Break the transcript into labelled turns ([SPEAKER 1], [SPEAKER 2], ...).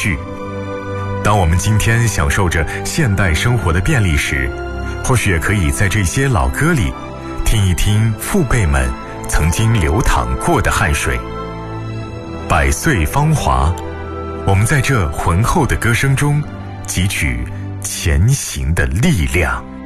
[SPEAKER 1] 续。当我们今天享受着现代生活的便利时，或许也可以在这些老歌里听一听父辈们曾经流淌过的汗水。百岁芳华，我们在这浑厚的歌声中汲取前行的力量。